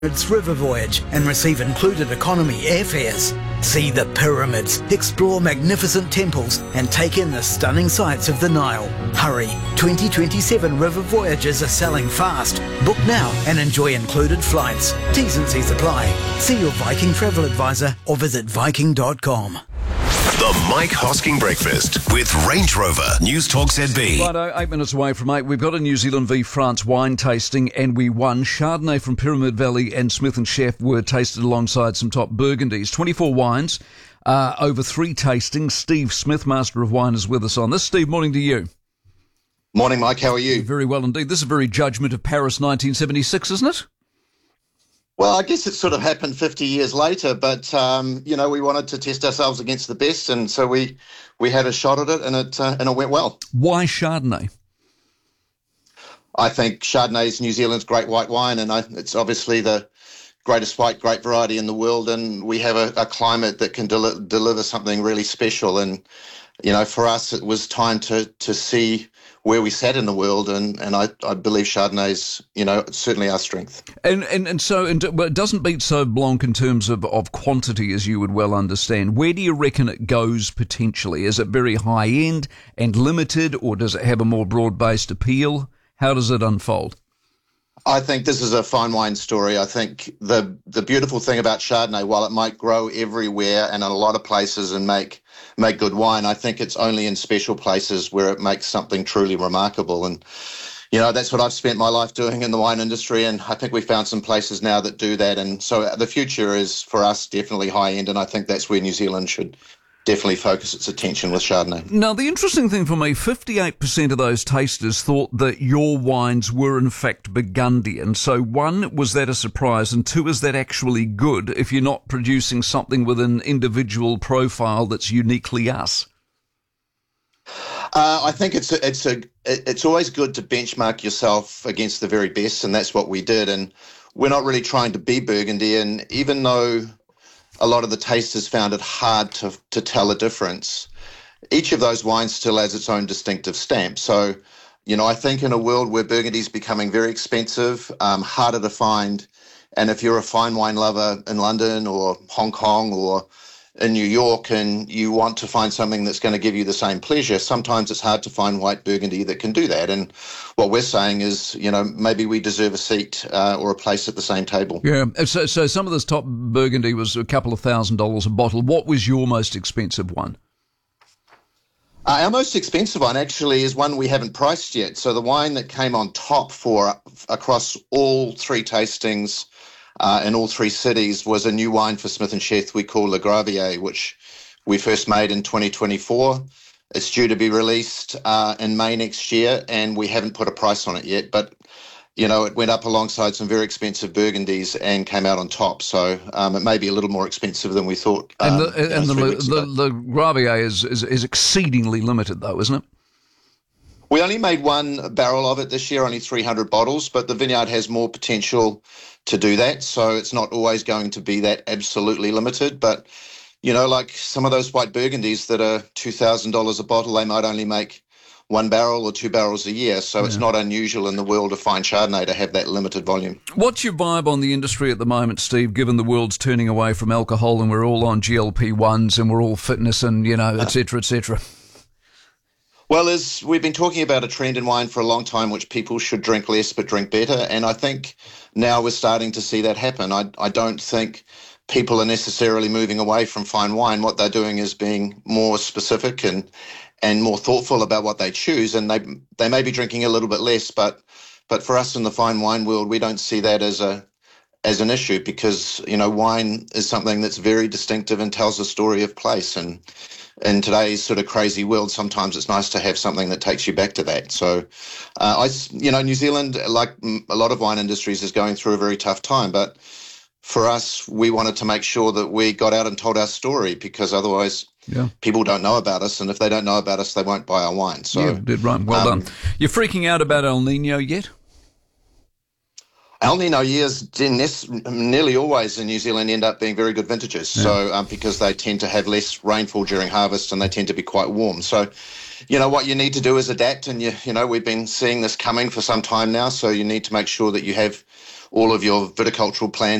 Pyramids River Voyage and receive included economy airfares. See the pyramids, explore magnificent temples and take in the stunning sights of the Nile. Hurry, 2027 River Voyages are selling fast. Book now and enjoy included flights. T's and C's apply. See your Viking travel advisor or visit Viking.com. The Mike Hosking Breakfast with Range Rover News Talk ZB. Righto, 8 minutes away from 8. We've got a New Zealand v France wine tasting and we won. Chardonnay from Pyramid Valley and Smith & Chef were tasted alongside some top Burgundies. 24 wines, over 3 tastings. Steve Smith, Master of Wine, is with us on this. Steve, morning to you. Morning, Mike. How are you? Very well indeed. This is very Judgment of Paris 1976, isn't it? Well, I guess it sort of happened 50 years later, but, we wanted to test ourselves against the best, and so we had a shot at it, and it went well. Why Chardonnay? I think Chardonnay is New Zealand's great white wine, and it's obviously the greatest white grape variety in the world, and we have a climate that can deliver something really special. And, for us, it was time to see where we sat in the world, and I believe Chardonnay's, certainly our strength. And so it doesn't beat Sauv Blanc in terms of quantity, as you would well understand. Where do you reckon it goes potentially? Is it very high end and limited, or does it have a more broad-based appeal? How does it unfold? I think this is a fine wine story. I think the beautiful thing about Chardonnay, while it might grow everywhere and in a lot of places and make good wine, I think it's only in special places where it makes something truly remarkable. And, that's what I've spent my life doing in the wine industry, and I think we found some places now that do that. And so the future is, for us, definitely high end, and I think that's where New Zealand should definitely focus its attention with Chardonnay. Now, the interesting thing for me, 58% of those tasters thought that your wines were in fact Burgundian. So one, was that a surprise? And two, is that actually good if you're not producing something with an individual profile that's uniquely us? I think it's always good to benchmark yourself against the very best, and that's what we did. And we're not really trying to be Burgundy, and even though a lot of the tasters found it hard to tell a difference, each of those wines still has its own distinctive stamp. So, I think in a world where Burgundy is becoming very expensive, harder to find, and if you're a fine wine lover in London or Hong Kong or in New York and you want to find something that's going to give you the same pleasure, sometimes it's hard to find white Burgundy that can do that. And what we're saying is, maybe we deserve a seat or a place at the same table. Yeah. So some of this top Burgundy was a couple of $1,000s a bottle. What was your most expensive one? Our most expensive one actually is one we haven't priced yet. So the wine that came on top across all 3 tastings in all 3 cities was a new wine for Smith & Chef we call Le Gravier, which we first made in 2024. It's due to be released in May next year, and we haven't put a price on it yet. But, it went up alongside some very expensive Burgundies and came out on top. So it may be a little more expensive than we thought. And the Gravier is exceedingly limited, though, isn't it? We only made 1 barrel of it this year, only 300 bottles, but the vineyard has more potential to do that. So it's not always going to be that absolutely limited. But, like some of those white Burgundies that are $2,000 a bottle, they might only make 1 barrel or 2 barrels a year. So It's not unusual in the world of fine Chardonnay to have that limited volume. What's your vibe on the industry at the moment, Steve, given the world's turning away from alcohol and we're all on GLP-1s and we're all fitness and, et cetera, et cetera? Well, as we've been talking about a trend in wine for a long time, which people should drink less but drink better. And I think now we're starting to see that happen. I don't think people are necessarily moving away from fine wine. What they're doing is being more specific and more thoughtful about what they choose. And they may be drinking a little bit less, but for us in the fine wine world, we don't see that as an issue because, wine is something that's very distinctive and tells a story of place. And in today's sort of crazy world, sometimes it's nice to have something that takes you back to that. So, New Zealand, like a lot of wine industries, is going through a very tough time. But for us, we wanted to make sure that we got out and told our story because otherwise people don't know about us. And if they don't know about us, they won't buy our wine. So, yeah, did right. Well done. You're freaking out about El Nino yet? El Nino years nearly always in New Zealand end up being very good vintages. Yeah. So because they tend to have less rainfall during harvest and they tend to be quite warm. So, what you need to do is adapt. And, we've been seeing this coming for some time now. So you need to make sure that you have all of your viticultural plans